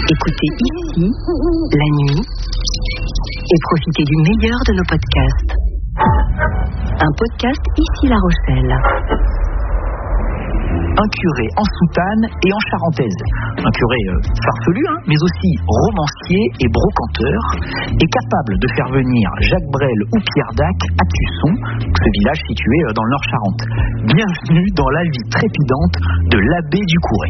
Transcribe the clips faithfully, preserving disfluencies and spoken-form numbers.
Écoutez ici, la nuit, et profitez du meilleur de nos podcasts. Un podcast Ici La Rochelle. Un curé en soutane et en charentaise. Un curé euh, farfelu, hein, mais aussi romancier et brocanteur, est capable de faire venir Jacques Brel ou Pierre Dac à Tusson, ce village situé euh, dans le Nord-Charente. Bienvenue dans la vie trépidante de l'abbé Ducouret.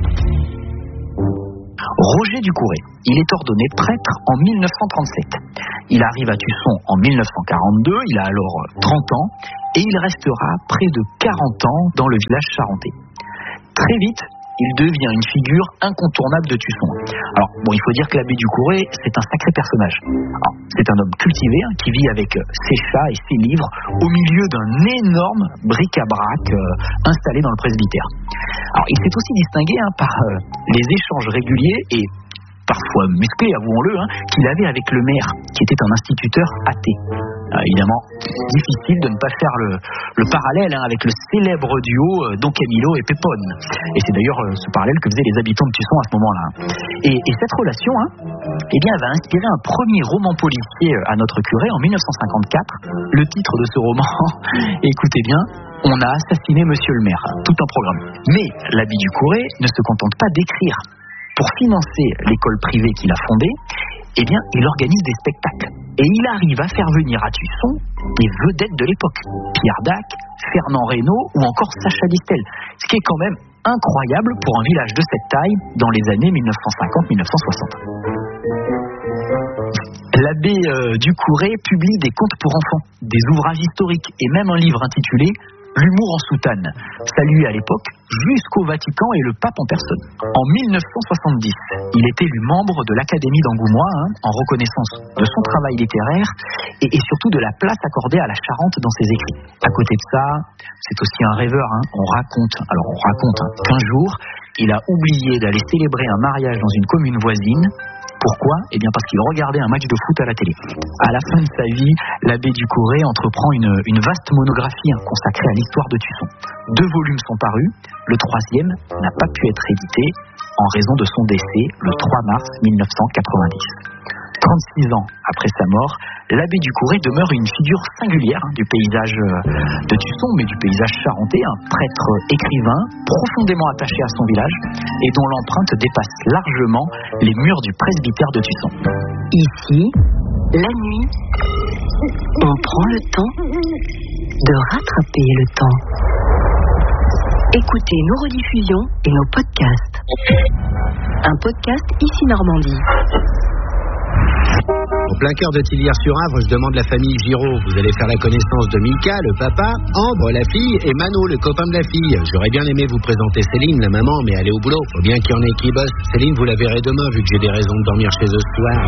Roger Ducouret, il est ordonné prêtre en mille neuf cent trente-sept. Il arrive à Tusson en mille neuf cent quarante-deux, il a alors trente ans, et il restera près de quarante ans dans le village charentais. Très vite, il devient une figure incontournable de Tusson. Alors, bon, il faut dire que l'abbé Ducouret, c'est un sacré personnage. Alors, c'est un homme cultivé hein, qui vit avec ses chats et ses livres au milieu d'un énorme bric-à-brac euh, installé dans le presbytère. Alors, il s'est aussi distingué hein, par euh, les échanges réguliers et parfois musclés, avouons-le, hein, qu'il avait avec le maire, qui était un instituteur athée. Euh, évidemment, difficile de ne pas faire le, le parallèle hein, avec le célèbre duo euh, Don Camillo et Pépone. Et c'est d'ailleurs euh, ce parallèle que faisaient les habitants de Tusson à ce moment-là. Et, et cette relation, hein, eh bien, elle va inspirer un premier roman policier à notre curé en mille neuf cent cinquante-quatre. Le titre de ce roman, écoutez bien, On a assassiné Monsieur le maire. Tout un programme. Mais l'abbé Ducouret ne se contente pas d'écrire. Pour financer l'école privée qu'il a fondée, eh bien, il organise des spectacles. Et il arrive à faire venir à Tusson des vedettes de l'époque. Pierre Dac, Fernand Reynaud ou encore Sacha Distel. Ce qui est quand même incroyable pour un village de cette taille dans les années mille neuf cent cinquante à mille neuf cent soixante. L'abbé euh, Ducouret publie des contes pour enfants, des ouvrages historiques et même un livre intitulé L'humour en soutane, salué à l'époque jusqu'au Vatican et le pape en personne. En mille neuf cent soixante-dix, il est élu membre de l'Académie d'Angoumois hein, en reconnaissance de son travail littéraire et, et surtout de la place accordée à la Charente dans ses écrits. À côté de ça, c'est aussi un rêveur. Hein. On raconte, alors on raconte hein, qu'un jour, il a oublié d'aller célébrer un mariage dans une commune voisine. Pourquoi ? Eh bien parce qu'il regardait un match de foot à la télé. À la fin de sa vie, l'abbé Ducouret entreprend une, une vaste monographie hein, consacrée à l'histoire de Tusson. Deux volumes sont parus, le troisième n'a pas pu être édité en raison de son décès le trois mars mille neuf cent quatre-vingt-dix. trente-six ans après sa mort, l'abbé Ducouret demeure une figure singulière hein, du paysage de Tusson, mais du paysage charentais, un prêtre écrivain profondément attaché à son village et dont l'empreinte dépasse largement les murs du presbytère de Tusson. Ici, la nuit, on prend le temps de rattraper le temps. Écoutez nos rediffusions et nos podcasts. Un podcast Ici Normandie. Au plein cœur de Tillières-sur-Avre, je demande la famille Giraud. Vous allez faire la connaissance de Mika, le papa, Ambre, la fille, et Mano, le copain de la fille. J'aurais bien aimé vous présenter Céline, la maman, mais elle est au boulot. Faut bien qu'il y en ait qui bosse. Céline, vous la verrez demain, vu que j'ai des raisons de dormir chez eux ce soir.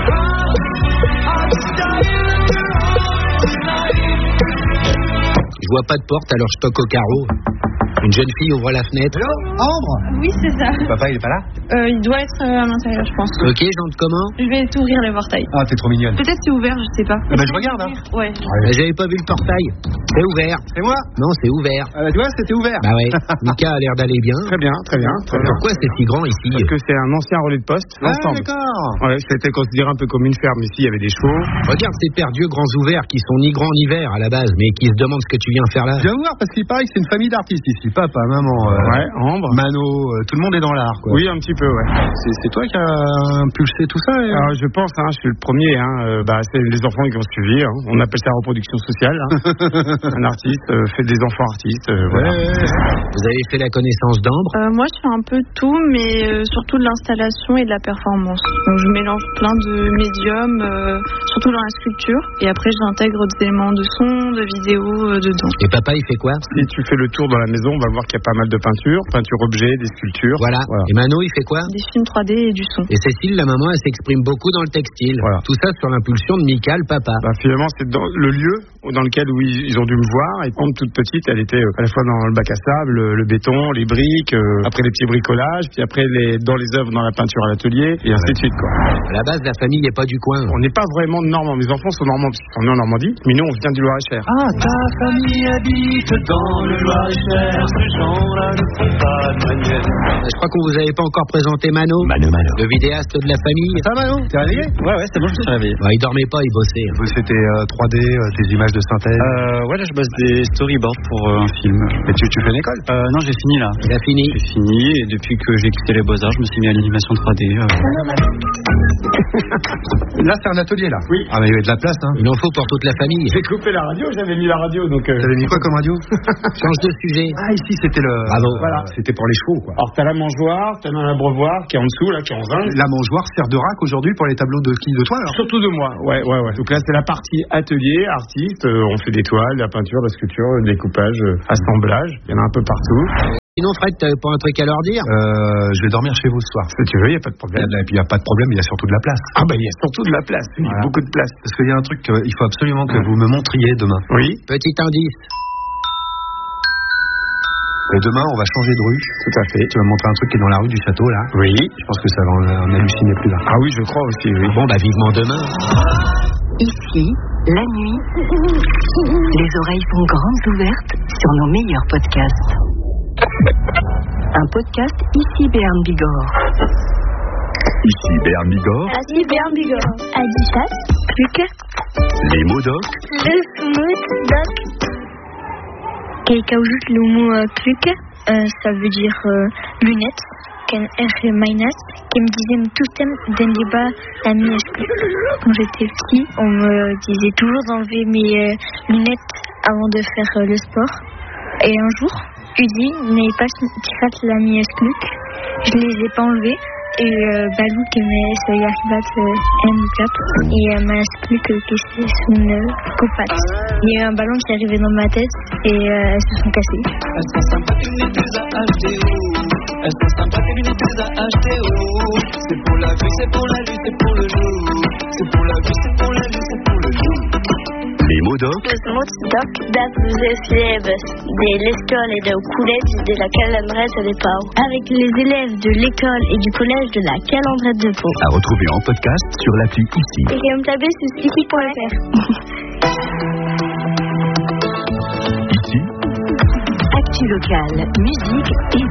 Je vois pas de porte, alors je toque au carreau. Une jeune fille ouvre la fenêtre. Hello, Ambre? Oui, c'est ça. Papa, il est pas là? Euh, il doit être euh, à l'intérieur, je pense. Ok, j'entre comment? Je vais t'ouvrir le portail. Ah, t'es trop mignonne. Peut-être c'est ouvert, je sais pas. Ah bah, je regarde, hein. Ouais. Bah, j'avais pas vu le portail. C'est ouvert. C'est moi? Non, c'est ouvert. Ah bah, tu vois, c'était ouvert. Bah ouais. Mika a l'air d'aller bien. Très bien, très bien, très bien. Pourquoi c'est si grand ici? Parce que c'est un ancien relais de poste, Ah, l'ensemble. d'accord. Ouais, c'était considéré un peu comme une ferme. Ici, il y avait des chevaux. Regarde ces perdieux grands ouverts qui sont ni grands ni verts à la base, mais qui se demandent ce que tu viens faire là. Je viens voir parce qu'il paraît que c'est une famille d'artistes ici. Papa, maman, euh, Ouais, Ambre. Mano, euh, tout le monde est dans l'art, quoi. Oui, un petit peu, ouais. C'est, c'est toi qui as impulsé tout ça et... Alors, je pense, hein, je suis le premier, hein, euh, bah, c'est les enfants qui ont suivi, hein. On appelle ça reproduction sociale, hein. Un artiste euh, fait des enfants artistes, euh, voilà. Ouais. Vous avez fait la connaissance d'Ambre? Euh, moi, je fais un peu tout, mais euh, surtout de l'installation et de la performance. Donc, je mélange plein de médiums, euh, surtout dans la sculpture. Et après, j'intègre des éléments de son, de vidéo euh, dedans. Et papa, il fait quoi? Si tu fais le tour dans la maison, on va voir qu'il y a pas mal de peinture, peinture objet, des sculptures. Voilà. Voilà. Et Mano, il fait quoi? Des films trois D et du son. Et Cécile, la maman, elle s'exprime beaucoup dans le textile. Voilà. Tout ça sur l'impulsion de Mika, le papa. Bah, finalement, c'est dans le lieu dans lequel où ils, ils ont dû me voir. Et quand toute petite, elle était euh, à la fois dans le bac à sable, le, le béton, les briques, euh, après les petits bricolages, puis après les, dans les œuvres, dans la peinture à l'atelier, et ainsi de suite, quoi. À la base, la famille n'est pas du coin. On n'est pas vraiment de Normand. Mes enfants sont normands, parce qu'ils sont nés en Normandie, mais nous, on vient du Loir-et-Cher. Ah, ta famille habite dans le Loir-et-Cher. car ces gens-là ne font pas de manière. Je crois qu'on vous avait pas encore présenté Mano. Mano, Mano. Le vidéaste de la famille. Ça va, Mano? T'es réveillé? Ouais, ouais, c'est bon, je me suis réveillé. Bah, il dormait pas, il bossait. Vous, c'était euh, trois D, euh, tes images de synthèse. Euh, ouais, là, je bosse des storyboards pour euh, un film. Et tu, tu fais une école? Euh, non, j'ai fini là. Il a fini. J'ai fini et depuis que j'ai quitté les Beaux-Arts, je me suis mis à l'animation trois D. Euh... Là, c'est un atelier, là. Oui. Ah, mais il y avait de la place, hein. Il en faut pour toute la famille. J'ai coupé la radio, j'avais mis la radio, donc... Euh... T'avais mis quoi comme radio? Change de sujet. Ah, ici, c'était le... Bravo. Voilà. C'était pour les chevaux, quoi. Alors, t'as la mangeoire, t'as l'abreuvoir qui est en dessous, là, qui est en zinc. La mangeoire sert de rack aujourd'hui pour les tableaux de qui? De toi, alors? Surtout de moi, ouais, ouais, ouais. Donc là, c'est la partie atelier, artiste. Euh, on fait des toiles, de la peinture, de la sculpture, le découpage, euh, assemblage. Il y en a un peu partout. Sinon, Fred, t'avais pas un truc à leur dire? Euh, je vais dormir chez vous ce soir. Si tu veux, il n'y a pas de problème. Et puis, il n'y a pas de problème, il y a surtout de la place. Ah, bah, il y a surtout de la place. Il y a Voilà. beaucoup de place. Parce qu'il y a un truc qu'il faut absolument que vous me montriez demain. Oui, Petit indice. Et demain, on va changer de rue. tout à fait. Tu vas me montrer un truc qui est dans la rue du château, là. Oui. Je pense que ça va en, en halluciner plus d'un. Ah oui, je crois aussi, oui. Bon, bah, vivement demain. Ici, la nuit, les oreilles sont grandes ouvertes sur nos meilleurs podcasts. Un podcast Ici Béarn Bigorre. Ici Béarn Bigorre, Ici Béarn Bigorre. Adisat, Luc, les mots doc, le Smoot, Doc. Quelqu'un ajoute le mot euh, truc, euh, ça veut dire euh, lunettes. Qu'un R minus, qui me disait tout le temps d'un débat la minuscule. Quand j'étais petit, on me disait toujours d'enlever mes euh, lunettes avant de faire euh, le sport. Et un jour, je dis, n'ayez pas tiré la minuscule. Je les ai pas enlevées. Et euh, Balou qui m'a essayé à un cap et euh, m'a expliqué que c'est une copate. Il y a eu un ballon qui est arrivé dans ma tête et euh, elles se sont cassées. Elles sont sympas tes lunettes à acheter, oh. Elles sont sympas tes lunettes à acheter, oh. C'est pour la vue, c'est pour la nuit, c'est pour le jour. C'est pour la vue, c'est pour la nuit, c'est pour le jour. les mots doc, Le Smoot, Doc, das élèves de l'école et du collège de la Calandrette de Pau. Avec les élèves de l'école et du collège de la Calandrette de Pau. à retrouver en podcast sur l'appli Ici. Et qui me taper sur ici point f r. Ici, Actu locale, musique et